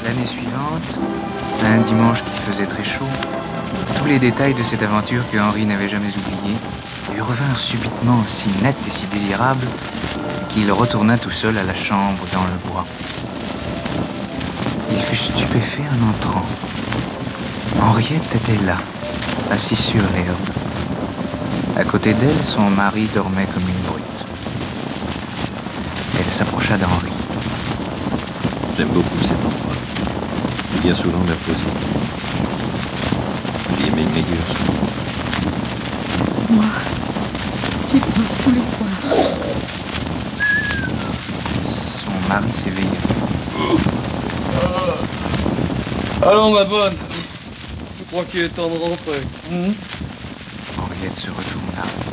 L'année suivante, un dimanche qui faisait très chaud, tous les détails de cette aventure que Henri n'avait jamais oubliés lui revinrent subitement si nets et si désirables qu'il retourna tout seul à la chambre dans le bois. Il fut stupéfait en entrant. Henriette était là, assise sur l'herbe. À côté d'elle, son mari dormait comme une brute. Elle s'approcha d'Henri. J'aime beaucoup cet endroit. Il vient souvent me reposer. J'y ai mes meilleurs souvenirs. Moi, j'y pense tous les soirs. Son mari s'éveilla. Allons, ma bonne. Je crois qu'il est temps de rentrer. Henriette se retourna.